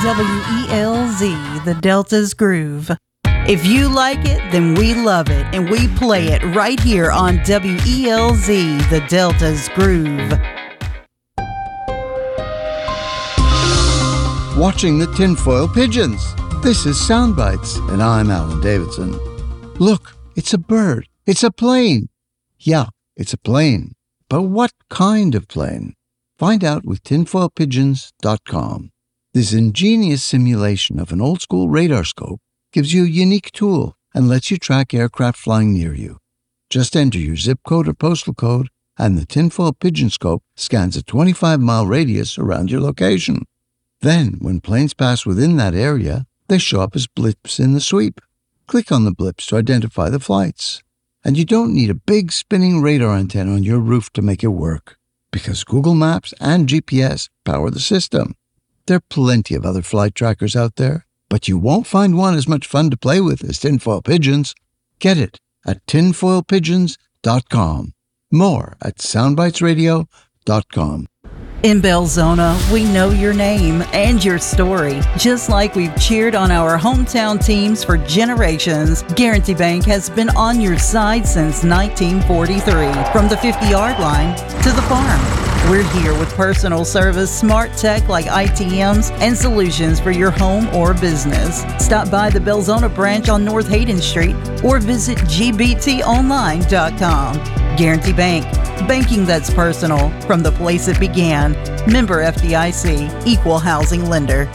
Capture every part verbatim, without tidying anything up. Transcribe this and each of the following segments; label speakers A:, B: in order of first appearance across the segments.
A: W E L Z, the Delta's Groove. If you like it, then we love it, and we play it right here on W E L Z, the Delta's Groove.
B: Watching the tinfoil pigeons. This is Soundbites, and I'm Alan Davidson. Look, it's a bird. It's a plane. Yeah, it's a plane. But what kind of plane? Find out with tinfoil pigeons dot com. This ingenious simulation of an old-school radar scope gives you a unique tool and lets you track aircraft flying near you. Just enter your zip code or postal code, and the tinfoil pigeon scope scans a twenty-five mile radius around your location. Then, when planes pass within that area, they show up as blips in the sweep. Click on the blips to identify the flights. And you don't need a big spinning radar antenna on your roof to make it work, because Google Maps and G P S power the system. There are plenty of other flight trackers out there, but you won't find one as much fun to play with as tinfoil pigeons. Get it at tinfoil pigeons dot com. More at soundbites radio dot com.
A: In Belzona, we know your name and your story. Just like we've cheered on our hometown teams for generations, Guarantee Bank has been on your side since nineteen forty-three. From the fifty-yard line to the farm, we're here with personal service, smart tech like I T Ms, and solutions for your home or business. Stop by the Belzona branch on North Hayden Street or visit G B T online dot com. Guarantee Bank. Banking that's personal from the place it began. Member F D I C, Equal Housing Lender.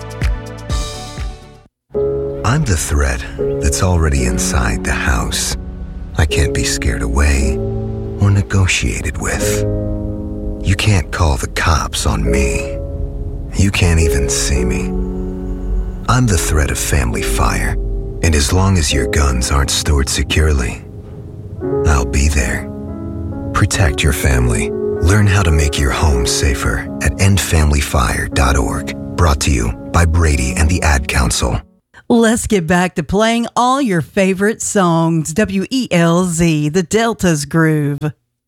C: I'm the threat that's already inside the house. I can't be scared away or negotiated with. You can't call the cops on me. You can't even see me. I'm the threat of family fire, and as long as your guns aren't stored securely, I'll be there. Protect your family. Learn how to make your home safer at end family fire dot org. Brought to you by Brady and the Ad Council.
A: Let's get back to playing all your favorite songs. W E L Z, the Delta's Groove.